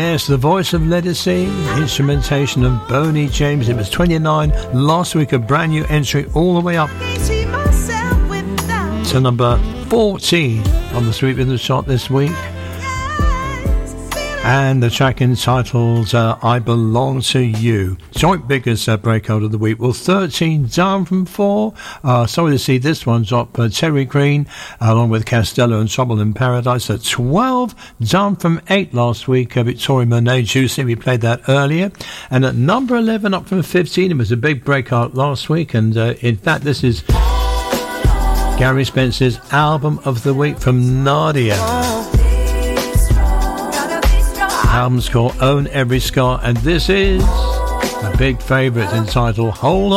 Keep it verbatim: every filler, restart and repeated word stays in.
Yes, the voice of Let It Sing, instrumentation of Boney James. It was twenty-nine last week, a brand new entry all the way up to number fourteen on the Sweet Rhythm chart this week. And the track entitled uh, I Belong to You. Joint biggest uh, breakout of the week. Well, thirteen down from four. Uh, sorry to see this one drop. Uh, Terry Green, uh, along with Costello and Trouble in Paradise, at twelve down from eight last week. Uh, Victoria Monet, Juicy, we played that earlier. And at number eleven, up from fifteen. It was a big breakout last week. And uh, in fact, this is Gary Spencer's album of the week from Nadia. Album's called Own Every Scar, and this is a big favourite entitled Hold On.